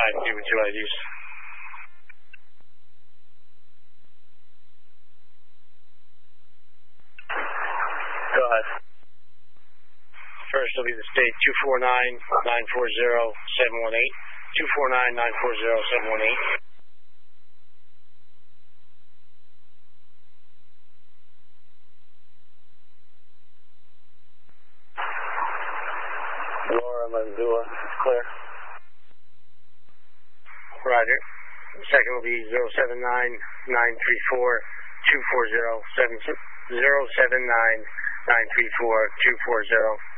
5-2 with 2 IDs. Go ahead. First will be the state 249-940-718. 249-940-718. Laura Manzua, clear. Roger. The second will be 079-934-240-7 079-934-240.